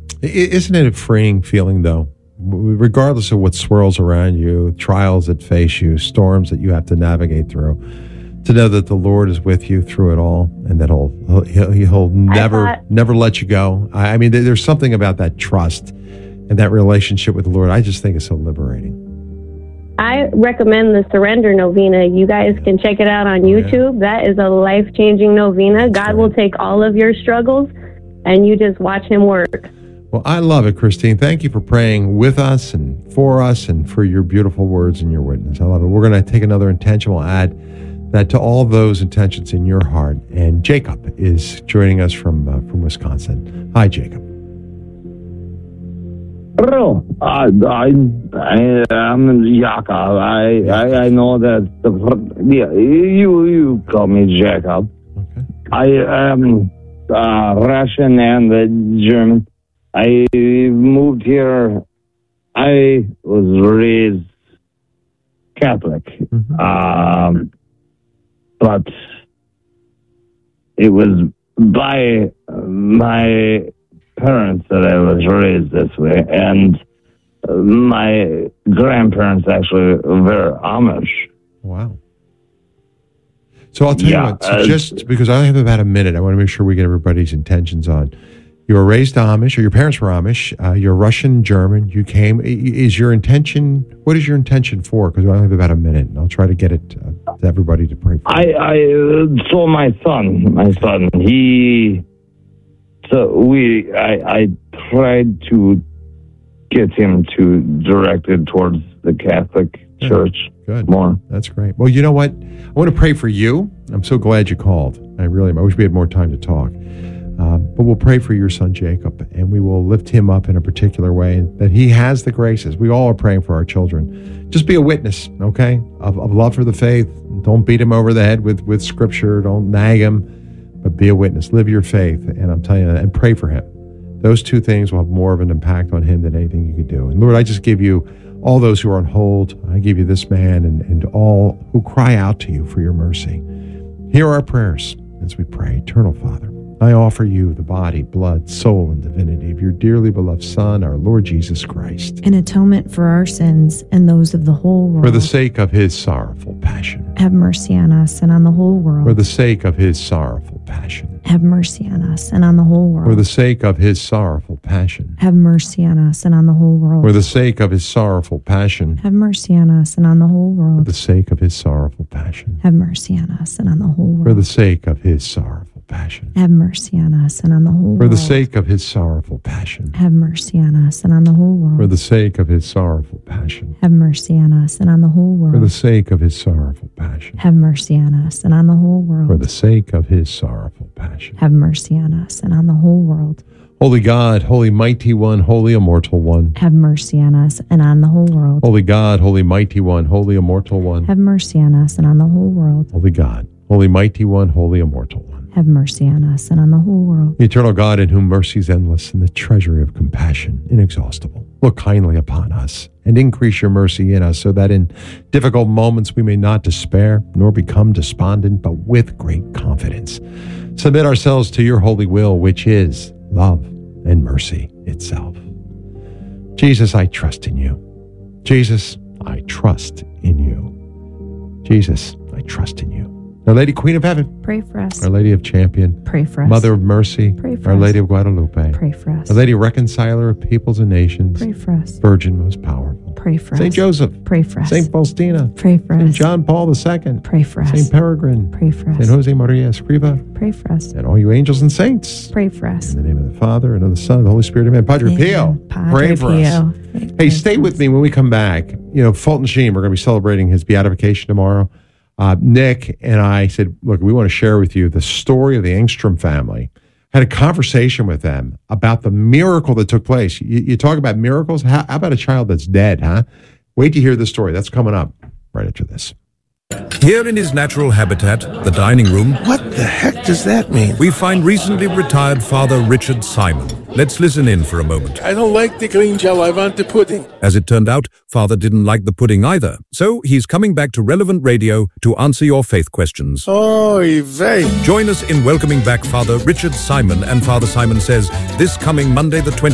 Isn't it a freeing feeling, though? Regardless of what swirls around you, trials that face you, storms that you have to navigate through, to know that the Lord is with you through it all, and that He'll never let you go. I mean, there's something about that trust and that relationship with the Lord. I just think it's so liberating. I recommend the Surrender Novena. You guys can check it out on YouTube. Yeah. That is a life-changing novena. God will take all of your struggles, and you just watch Him work. Well, I love it, Christine. Thank you for praying with us and for your beautiful words and your witness. I love it. We're going to take another intention. We'll add that to all those intentions in your heart. And Jacob is joining us from Wisconsin. Hi, Jacob. Hello, I'm Jacob. I know that you call me Jacob. Okay. I am Russian and German. I moved here. I was raised Catholic, but it was by my parents that I was raised this way, and my grandparents actually were Amish. Wow. So I'll tell you what, just because I have about a minute, I want to make sure we get everybody's intentions on. You were raised Amish, or your parents were Amish. You're Russian, German. You came. Is your intention? What is your intention for? Because I only have about a minute, and I'll try to get it to everybody to pray for. I saw my son. I tried to get him to directed towards the Catholic Church. Good. More. That's great. Well, you know what? I want to pray for you. I'm so glad you called. I wish we had more time to talk. But we'll pray for your son, Jacob, and we will lift him up in a particular way, that he has the graces. We all are praying for our children. Just be a witness, okay, of love for the faith. Don't beat him over the head with Scripture. Don't nag him, but be a witness. Live your faith, and I'm telling you, and pray for him. Those two things will have more of an impact on him than anything you could do. And Lord, I just give you all those who are on hold. I give you this man and all who cry out to you for your mercy. Hear our prayers as we pray. Eternal Father, I offer you the body, blood, soul, and divinity of your dearly beloved Son, our Lord Jesus Christ, an atonement for our sins and those of the whole world. For the sake of his sorrowful passion. Have mercy on us and on the whole world. For the sake of his sorrowful passion. Have mercy on us and on the whole world. For the sake of his sorrowful passion. Have mercy on us and on the whole world. For the sake of his sorrowful passion. Have mercy on us and on the whole world. For the sake of his sorrowful passion. Have mercy on us and on the whole world. For the sake of his sorrowful passion. Have mercy on us and on the whole world. For the sake of his sorrowful passion. Have mercy on us and on the whole world. For the sake of his sorrowful passion. Have mercy on us and on the whole world. For the sake of his sorrowful passion. Have mercy on us and on the whole world. For the sake of his sorrowful passion. Have mercy on us and on the whole world. Holy God, holy mighty one, holy immortal one. Have mercy on us and on the whole world. Holy God, holy mighty one, holy immortal one. Have mercy on us and on the whole world. Holy God, holy mighty one, holy immortal one. Have mercy on us and on the whole world. The eternal God, in whom mercy is endless and the treasury of compassion inexhaustible, look kindly upon us and increase your mercy in us, so that in difficult moments we may not despair nor become despondent, but with great confidence submit ourselves to your holy will, which is love and mercy itself. Jesus, I trust in you. Jesus, I trust in you. Jesus, I trust in you. Our Lady Queen of Heaven, pray for us. Our Lady of Champion, pray for us. Mother of Mercy, pray for Our us. Lady of Guadalupe, pray for us. Our Lady Reconciler of Peoples and Nations, pray for us. Virgin most powerful, pray for us. Saint Joseph, pray for us. Saint Faustina, pray for Saint us. John Paul II, pray for us. Saint Peregrine, pray for us. Saint Jose Maria Escriva, pray for us. and all you angels and saints. Pray for us. In the name of the Father, and of the Son, and the Holy Spirit, amen. Padre Pio, pray for us. Hey, stay with me when we come back. You know, Fulton Sheen, we're going to be celebrating his beatification tomorrow. Nick and I said, look, we want to share with you the story of the Engstrom family. Had a conversation with them about the miracle that took place. You talk about miracles. How about a child that's dead, huh? Wait to hear the story. That's coming up right after this. Here in his natural habitat, the dining room, what the heck does that mean? we find recently retired Father Richard Simon. Let's listen in for a moment. I don't like the green gel, I want the pudding. As it turned out, Father didn't like the pudding either, so he's coming back to Relevant Radio to answer your faith questions. Oy vey. Join us in welcoming back Father Richard Simon and Father Simon Says this coming Monday the 20th.